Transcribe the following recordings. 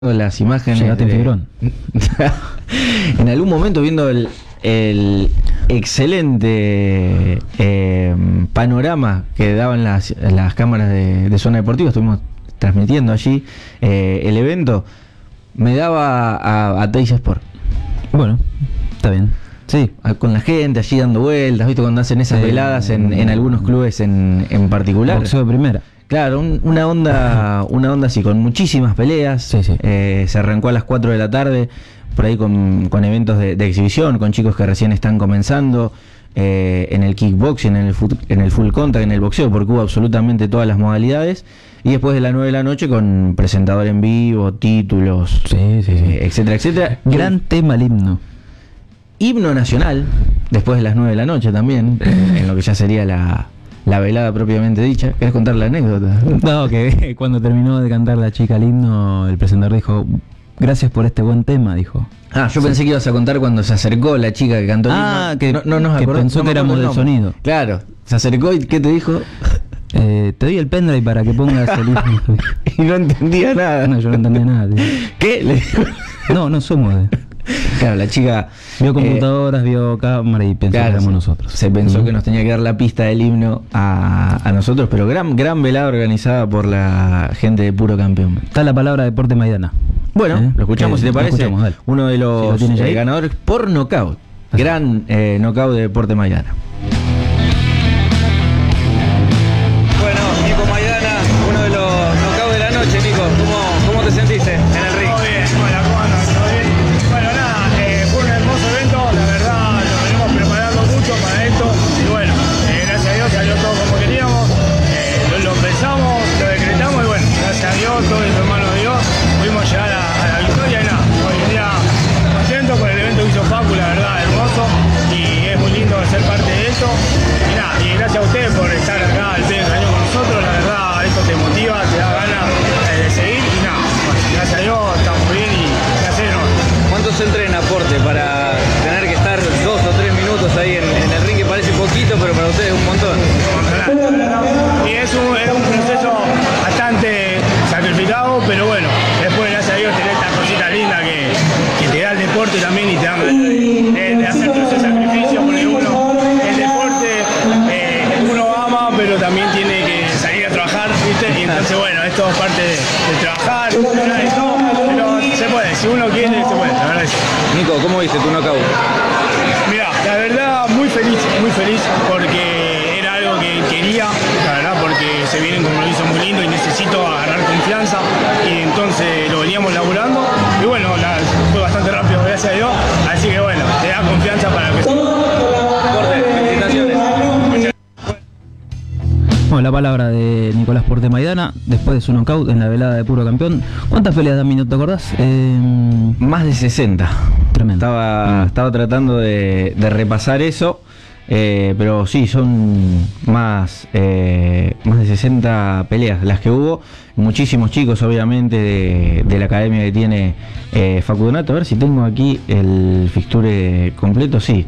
las imágenes. Llegaste en Fibrón. En algún momento viendo el excelente panorama que daban las cámaras de Zona Deportiva, estuvimos transmitiendo allí el evento, me daba a Teis Sport. Bueno, está bien. Sí, con la gente allí dando vueltas, ¿viste? Cuando hacen esas veladas en algunos clubes en particular. Boxeo de primera. Claro, una onda así, con muchísimas peleas. Sí, sí. Se arrancó a las 4 de la tarde, por ahí con eventos de exhibición, con chicos que recién están comenzando, en el kickboxing, en el full contact, en el boxeo, porque hubo absolutamente todas las modalidades. Y después de las 9 de la noche con presentador en vivo, títulos, etcétera, etcétera. Gran tema el himno. Himno nacional, después de las 9 de la noche también, en lo que ya sería la velada propiamente dicha. ¿Querés contar la anécdota? No, que cuando terminó de cantar la chica el himno, el presentador dijo: gracias por este buen tema, dijo. Yo pensé que ibas a contar cuando se acercó la chica que cantó el himno. Que pensó que éramos del sonido. Claro, se acercó y ¿qué te dijo? Te doy el pendrive para que pongas el himno. Y no entendía nada. No, yo no entendía nada, tío. ¿Qué? Le dijo. No somos de... Claro, la chica vio computadoras, vio cámara y pensó que éramos nosotros. Se pensó que nos tenía que dar la pista del himno a nosotros, pero gran velada organizada por la gente de Puro Campeón. Está la palabra Deporte Maidana. Bueno, lo escuchamos si te parece. Uno de los ganadores por nocaut. Gran nocaut de Deporte Maidana. Bueno, Nico Maidana, uno de los knockouts de la noche. Nico, ¿cómo te sentiste en el ring? Muy bien, hola, ¿cómo andas? ¿Todo bien? Bueno, nada, fue un hermoso evento, la verdad nos venimos preparando mucho para esto y bueno, gracias a Dios salió todo como queríamos, lo pensamos, lo decretamos y bueno, gracias a Dios, todo en su mano de Dios, pudimos llegar a la victoria y nada, hoy en día contento con el evento que hizo Facu, la verdad, hermoso y es muy lindo ser parte de esto y nada, y gracias a ustedes por estar acá al pie del cañón con nosotros, la verdad, esto te motiva, te da ganas de seguir y nada, bueno, gracias a Dios estamos bien y gracias a Dios. ¿Cuánto se entrena aporte para tener que estar 2 o 3 minutos ahí en el ring, que parece poquito, pero para ustedes es un montón? Y es un proceso bastante sacrificado, pero bueno, después gracias a Dios tenés esta cosita linda que te da el deporte también y te da de hacer todo ese sacrificio, porque el deporte uno ama, pero también tiene que salir a trabajar, ¿viste? Y entonces bueno, esto es parte de trabajar, pero se puede, si uno quiere se puede, la verdad es. Nico, ¿cómo viste tu knockout? Mira, la verdad muy feliz porque era algo que quería, la verdad, porque se viene un compromiso muy lindo y necesito agarrar confianza y entonces lo veníamos laburando y bueno, fue bastante rápido, gracias a Dios, así que bueno, te da confianza para que... Corte, felicitaciones. Bueno, la palabra de Nicolás Porte Maidana, después de su knockout en la velada de Puro Campeón. ¿Cuántas peleas da minuto, te acordás? Más de 60. Tremendo. Estaba tratando de repasar eso, pero sí, son más de 60 peleas las que hubo. Muchísimos chicos, obviamente, de la academia que tiene Facu Donato. A ver si tengo aquí el fixture completo, sí.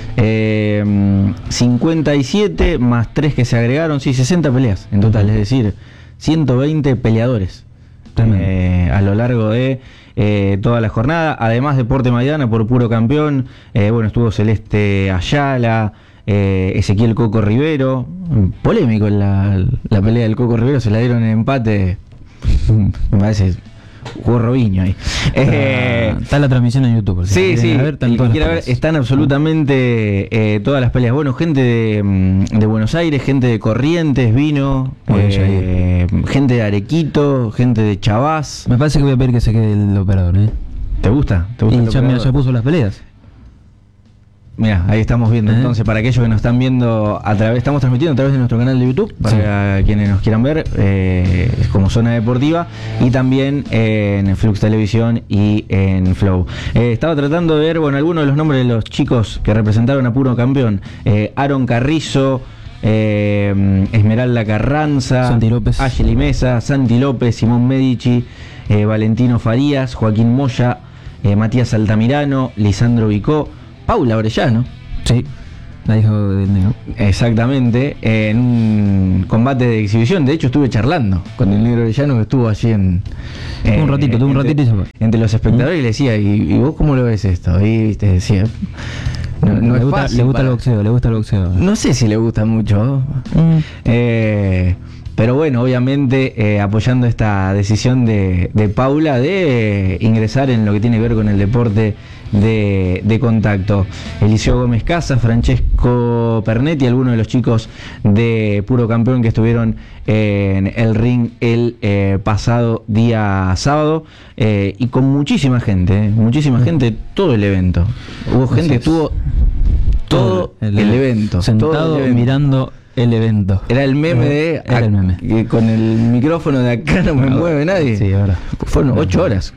57 más 3 que se agregaron, sí, 60 peleas en total, es decir, 120 peleadores a lo largo de toda la jornada. Además, Deporte Maidana por Puro Campeón, bueno, estuvo Celeste Ayala, Ezequiel Coco Rivero, polémico la pelea del Coco Rivero, se la dieron en empate, me parece. Jugó Robinho ahí. Está la transmisión en YouTube. Sí. El que quiera ver, están absolutamente todas las peleas. Bueno, gente de Buenos Aires, gente de Corrientes vino, gente de Arequito, gente de Chavás. Me parece que voy a pedir que se quede el operador, ¿Te gusta? Y ya puso las peleas. Mira, ahí estamos viendo. Entonces, para aquellos que nos están viendo estamos transmitiendo a través de nuestro canal de YouTube, para quienes nos quieran ver, como Zona Deportiva, y también en Flux Televisión y en Flow. Estaba tratando de ver, bueno, algunos de los nombres de los chicos que representaron a Puro Campeón. Aaron Carrizo, Esmeralda Carranza, Santi López, Ángeli Mesa, Santi López, Simón Medici, Valentino Farías, Joaquín Moya, Matías Altamirano, Lisandro Vicó, Paula Orellano, sí, La hija del negro. Exactamente, en un combate de exhibición. De hecho, estuve charlando con el negro Orellano, que estuvo allí Tuvo un ratito y se fue. entre los espectadores, y le decía, ¿y vos cómo lo ves esto? Y viste, decía, no es fácil. Le gusta el boxeo. No sé si le gusta mucho. Pero bueno, obviamente apoyando esta decisión de Paula de ingresar en lo que tiene que ver con el deporte de contacto. Eliseo Gómez Casas, Francesco Pernetti, algunos de los chicos de Puro Campeón que estuvieron en el ring el pasado día sábado, y con muchísima gente, todo el evento. Hubo gente que estuvo todo el evento. Sentado mirando el evento. Era el meme Era el meme. que con el micrófono de acá no me mueve nadie. Sí, ahora. Fueron 8 horas,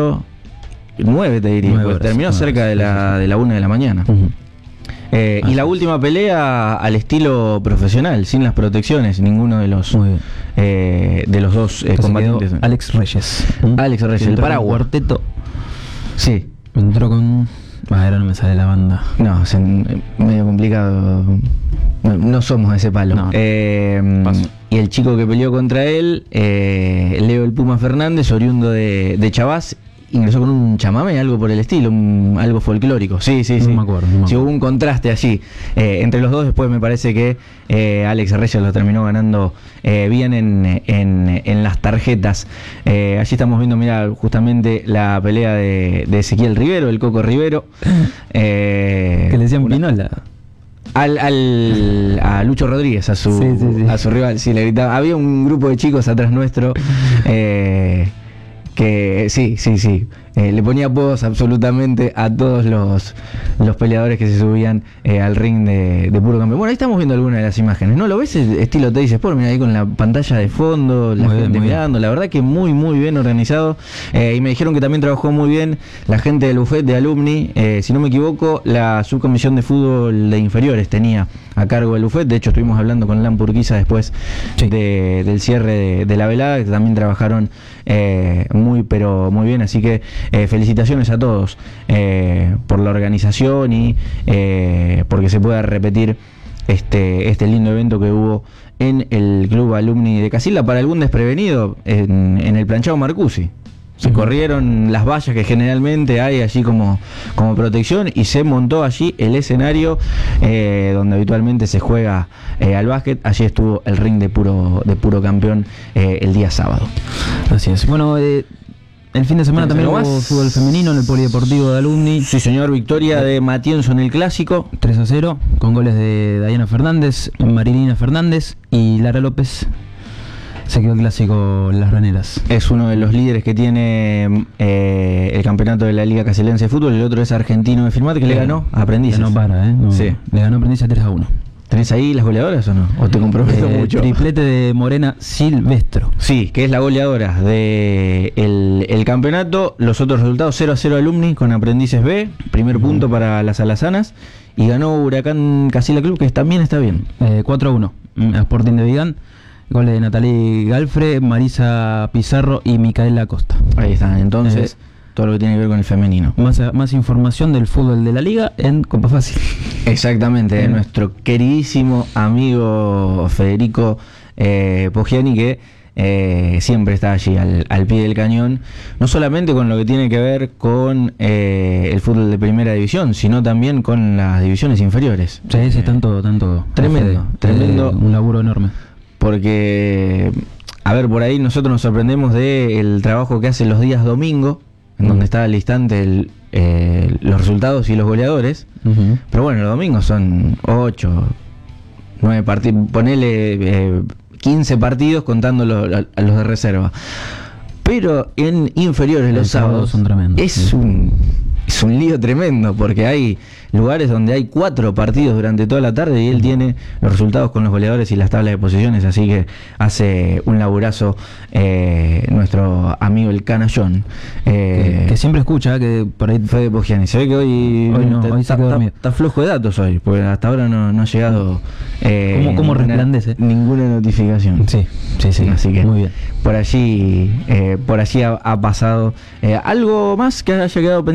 9 te diría, 9 porque horas, terminó 9 cerca horas, de la 1 de la mañana. Uh-huh. Y la última pelea al estilo profesional, sin las protecciones, ninguno de los dos combatientes. Alex Reyes. Alex Reyes, el paraguas. Cuarteto. Sí. Entró con... ahora no me sale la banda. No, es medio complicado. No somos de ese palo. No. Y el chico que peleó contra él, Leo el Puma Fernández, oriundo de Chabás, ingresó con un chamamé, algo por el estilo, algo folclórico. Sí. No me acuerdo. Sí, hubo un contraste allí entre los dos. Después me parece que Alex Reyes lo terminó ganando bien en las tarjetas. Allí estamos viendo, mira, justamente la pelea de Ezequiel Rivero, el Coco Rivero. Que le decían Pinola. A Lucho Rodríguez, a su rival. Sí, le gritaba. Había un grupo de chicos atrás nuestro que sí, le ponía apodos absolutamente a todos los peleadores que se subían al ring de Puro Campeón. Bueno, ahí estamos viendo algunas de las imágenes, ¿no? ¿Lo ves? Estilo Teis Sport, mira ahí con la pantalla de fondo, la gente mirando, la verdad que muy bien organizado. Y me dijeron que también trabajó muy bien la gente del bufete de alumni. Si no me equivoco, la subcomisión de fútbol de inferiores tenía a cargo el bufete. De hecho, estuvimos hablando con Lan Purquiza después del cierre de la velada, que también trabajaron muy bien. Así que felicitaciones a todos por la organización y porque se pueda repetir este lindo evento que hubo en el Club Alumni de Casilda. Para algún desprevenido, en el planchado Marcusi se corrieron las vallas que generalmente hay allí como protección, y se montó allí el escenario donde habitualmente se juega al básquet. Allí estuvo el ring de Puro Campeón el día sábado. Así es. Bueno, el fin de semana también hubo fútbol femenino en el Polideportivo de Alumni. Sí, señor, victoria de Matienzo en el clásico. 3-0, con goles de Dayana Fernández, Marilina Fernández y Lara López. Se quedó el clásico Las Raneras. Es uno de los líderes que tiene el campeonato de la Liga Caselense de Fútbol. El otro es Argentino de Firmate, que le ganó a Aprendices. No para, no, sí. Le ganó Aprendices 3-1. ¿Tenés ahí las goleadoras o no? ¿O te comprometo mucho? Triplete de Morena Silvestro. Sí, que es la goleadora del el campeonato. Los otros resultados: 0-0 Alumni con Aprendices B, primer punto para las alazanas. Y ganó Huracán Casilda Club, que también está bien. 4-1 Sporting de Vigán. Goles de Natalie Galfre, Marisa Pizarro y Micaela Costa. Ahí están, entonces todo lo que tiene que ver con el femenino. Más información del fútbol de la liga en Copa Fácil. Exactamente, nuestro queridísimo amigo Federico Poggiani, que siempre está allí al pie del cañón, no solamente con lo que tiene que ver con el fútbol de primera división, sino también con las divisiones inferiores. Sí, están todo. Tremendo. Un laburo enorme. Porque, a ver, por ahí nosotros nos sorprendemos del trabajo que hace los días domingo, en donde está al instante los resultados y los goleadores. Pero bueno, los domingos son 8, 9 partidos, ponele 15 partidos contando a los de reserva. Pero en inferiores los sábados son tremendos. Es un lío tremendo, porque hay lugares donde hay 4 partidos durante toda la tarde y él tiene los resultados con los goleadores y las tablas de posiciones, así que hace un laburazo nuestro amigo el Canallón, que siempre escucha, que por ahí Fede Poggiani. Se ve que hoy está flojo de datos hoy, porque hasta ahora no ha llegado ¿Cómo resplandece? Ninguna notificación. Sí, así que muy bien. Por allí ha pasado. ¿Algo más que haya quedado pendiente?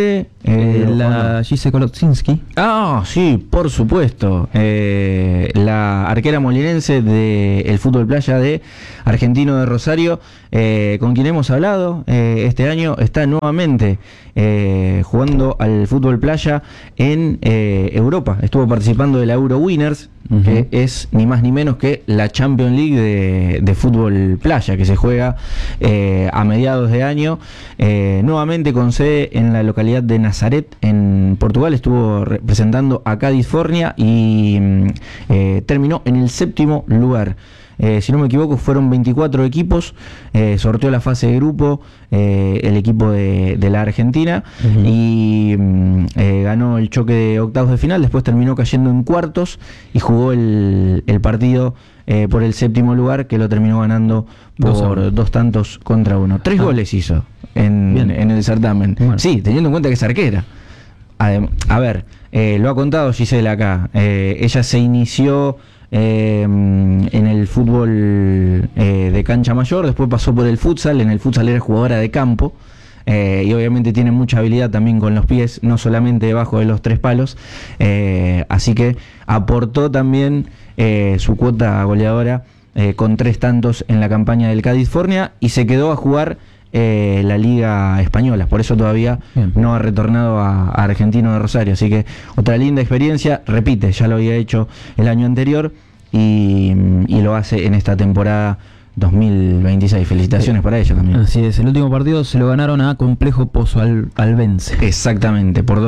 de... la Gise Kolotzinski. Ah, sí, por supuesto. La arquera molinense del fútbol playa de Argentino de Rosario, con quien hemos hablado este año, está nuevamente jugando al fútbol playa en Europa. Estuvo participando de la Euro Winners, que es ni más ni menos que la Champions League de fútbol playa, que se juega a mediados de año, nuevamente con sede en la localidad de Nazaret, en Portugal. Estuvo representando a California y terminó en el 7º lugar. Si no me equivoco, fueron 24 equipos, sorteó la fase de grupo el equipo de la Argentina, y ganó el choque de octavos de final. Después terminó cayendo en cuartos y jugó el partido por el 7º lugar, que lo terminó ganando por 2-1. 3 goles hizo en el certamen. Bueno. Sí, teniendo en cuenta que es arquera. A ver, lo ha contado Gisela acá. Ella se inició en el fútbol de cancha mayor, después pasó por el futsal. En el futsal era jugadora de campo, y obviamente tiene mucha habilidad también con los pies, no solamente debajo de los 3 palos, así que aportó también su cuota goleadora con 3 tantos en la campaña del California, y se quedó a jugar la Liga Española. Por eso todavía no ha retornado a Argentino de Rosario. Así que otra linda experiencia. Repite, ya lo había hecho el año anterior y lo hace en esta temporada 2026. Felicitaciones para ella también. Así es, el último partido se lo ganaron a Complejo Pozo Albense. Exactamente, por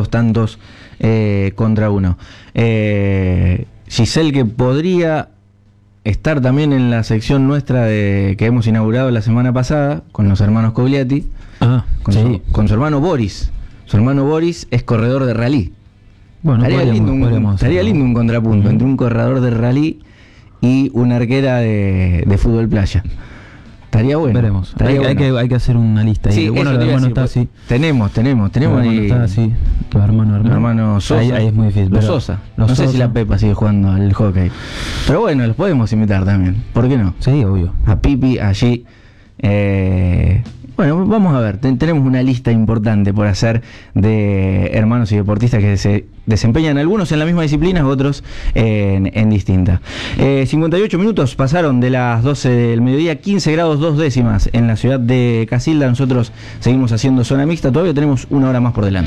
2-1. Giselle, que podría estar también en la sección nuestra que hemos inaugurado la semana pasada con los hermanos Cogliati, con su hermano Boris. Su hermano Boris es corredor de rally. Bueno, estaría lindo un contrapunto entre un corredor de rally y una arquera de fútbol playa. Estaría bueno. Veremos. Hay que hacer una lista ahí. Sí, bueno, los hermanos está así. Tenemos ahí. Está así. Los hermanos Sosa. Ahí es muy difícil. Los Sosa. No sé si la Pepa sigue jugando al hockey. Pero bueno, los podemos invitar también. ¿Por qué no? Sí, obvio. A Pipi, allí. Bueno, vamos a ver. Tenemos una lista importante por hacer de hermanos y deportistas que se desempeñan, algunos en la misma disciplina, otros en distintas. 58 minutos pasaron de las 12 del mediodía, 15 grados 2 décimas en la ciudad de Casilda. Nosotros seguimos haciendo zona mixta, todavía tenemos una hora más por delante.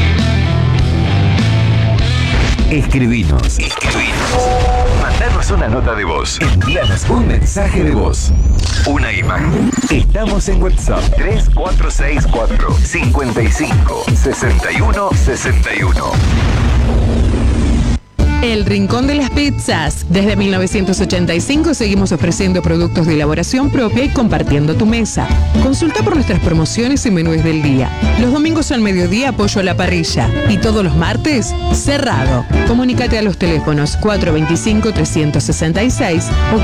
Escribinos. Mandanos una nota de voz. Envíanos un mensaje de voz. Una imagen. Estamos en WhatsApp 3464 55 61 61. El Rincón de las Pizzas. Desde 1985 seguimos ofreciendo productos de elaboración propia y compartiendo tu mesa. Consulta por nuestras promociones y menús del día. Los domingos al mediodía pollo a la parrilla y todos los martes cerrado. Comunícate a los teléfonos 425-366 o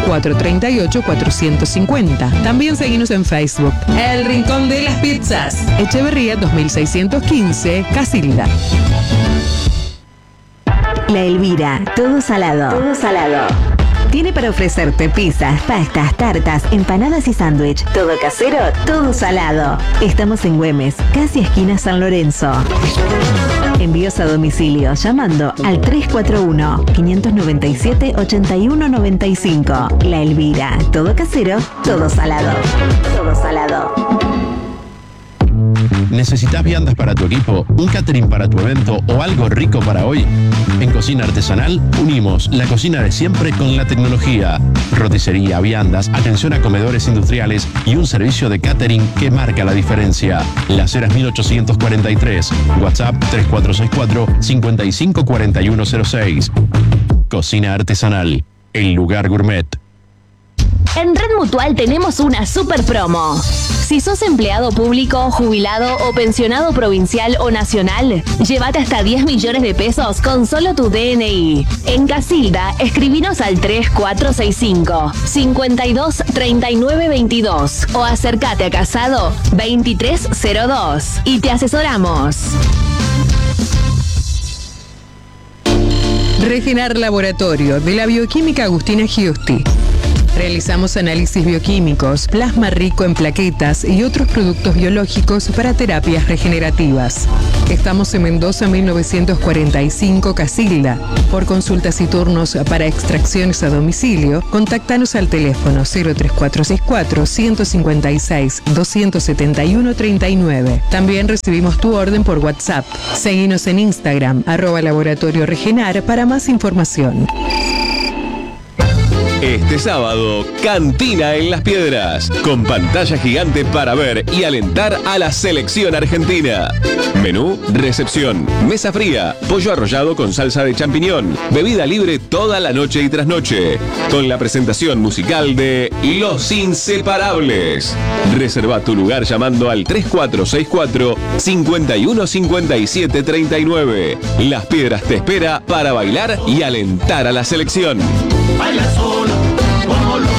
438-450. También seguimos en Facebook. El Rincón de las Pizzas. Echeverría 2615, Casilda. La Elvira, todo salado. Todo salado. Tiene para ofrecerte pizzas, pastas, tartas, empanadas y sándwich. Todo casero, todo salado. Estamos en Güemes, casi esquina San Lorenzo. Envíos a domicilio llamando al 341-597-8195. La Elvira, todo casero, todo salado. Todo salado. ¿Necesitas viandas para tu equipo, un catering para tu evento o algo rico para hoy? En Cocina Artesanal unimos la cocina de siempre con la tecnología. Roticería, viandas, atención a comedores industriales y un servicio de catering que marca la diferencia. Las Heras 1843, WhatsApp 3464-554106. Cocina Artesanal, el lugar gourmet. En Red Mutual tenemos una super promo. Si sos empleado público, jubilado o pensionado provincial o nacional, llévate hasta 10 millones de pesos con solo tu DNI. En Casilda, escribinos al 3465 52 39 22 o acércate a Casado 2302 y te asesoramos. Regenar Laboratorio de la Bioquímica Agustina Giusti. Realizamos análisis bioquímicos, plasma rico en plaquetas y otros productos biológicos para terapias regenerativas. Estamos en Mendoza 1945 Casilda. Por consultas y turnos para extracciones a domicilio, contáctanos al teléfono 03464 156 271 39. También recibimos tu orden por WhatsApp. Seguinos en Instagram, @Laboratorio Regenar para más información. Este sábado, Cantina en Las Piedras, con pantalla gigante para ver y alentar a la selección argentina. Menú, recepción, mesa fría, pollo arrollado con salsa de champiñón, bebida libre toda la noche y trasnoche, con la presentación musical de Los Inseparables. Reserva tu lugar llamando al 3464 5157 39. Las Piedras te espera para bailar y alentar a la selección. Baila solo, como loca.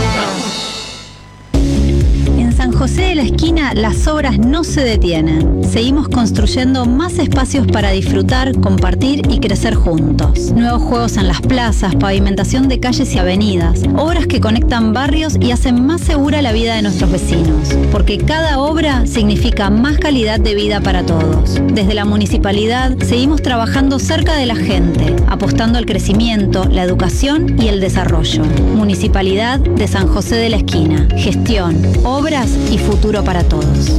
En San José de la Esquina las obras no se detienen. Seguimos construyendo más espacios para disfrutar, compartir y crecer juntos. Nuevos juegos en las plazas, pavimentación de calles y avenidas, obras que conectan barrios y hacen más segura la vida de nuestros vecinos. Porque cada obra significa más calidad de vida para todos. Desde la municipalidad seguimos trabajando cerca de la gente, apostando al crecimiento, la educación y el desarrollo. Municipalidad de San José de la Esquina. Gestión, obras y futuro para todos.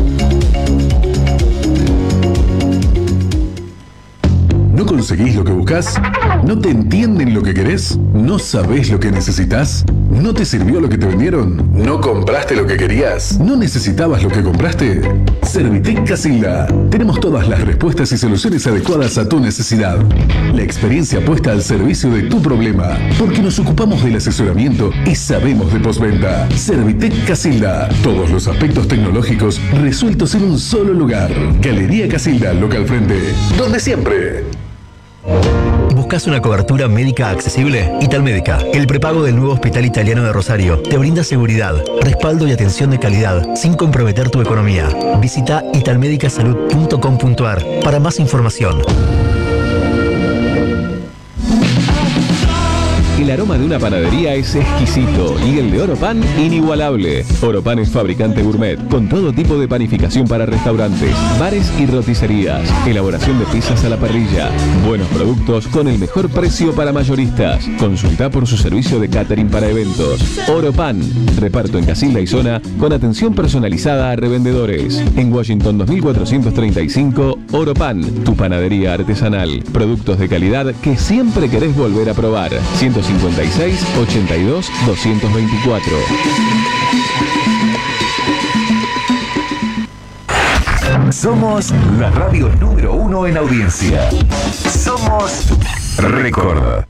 ¿No conseguís lo que buscás? ¿No te entienden lo que querés? ¿No sabés lo que necesitas? ¿No te sirvió lo que te vendieron? ¿No compraste lo que querías? ¿No necesitabas lo que compraste? Servitec Casilda. Tenemos todas las respuestas y soluciones adecuadas a tu necesidad. La experiencia puesta al servicio de tu problema. Porque nos ocupamos del asesoramiento y sabemos de postventa. Servitec Casilda. Todos los aspectos tecnológicos resueltos en un solo lugar. Galería Casilda, local frente. Donde siempre. ¿Buscas una cobertura médica accesible? Italmédica, el prepago del nuevo Hospital Italiano de Rosario, te brinda seguridad, respaldo y atención de calidad sin comprometer tu economía. Visita italmedicasalud.com.ar para más información. El aroma de una panadería es exquisito y el de Oropan inigualable. Oropan es fabricante gourmet con todo tipo de panificación para restaurantes, bares y roticerías. Elaboración de pizzas a la parrilla. Buenos productos con el mejor precio para mayoristas. Consulta por su servicio de catering para eventos. Oropan. Reparto en Casilda y zona con atención personalizada a revendedores. En Washington 2435, Oropan. Tu panadería artesanal. Productos de calidad que siempre querés volver a probar. 156 82 224. Somos la radio número 1 en audiencia. Somos Record.